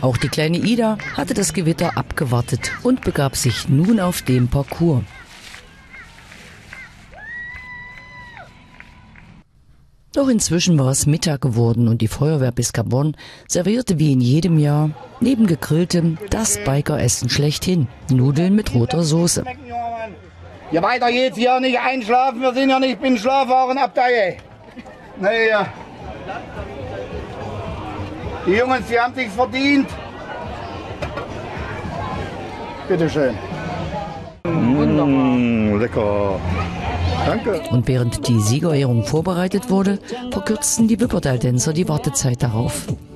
Auch die kleine Ida hatte das Gewitter abgewartet und begab sich nun auf den Parcours. Doch inzwischen war es Mittag geworden und die Feuerwehr Biscabon servierte wie in jedem Jahr neben Gegrilltem das Bikeressen schlechthin: Nudeln mit roter Soße. Ja, weiter geht's hier, nicht einschlafen, wir sind ja nicht beim Schlafwarenabteil. Naja. Die Jungs, die haben sich's verdient. Bitte schön. Wunderbar. Lecker. Danke. Und während die Siegerehrung vorbereitet wurde, verkürzten die Wippertal-Tänzer die Wartezeit darauf.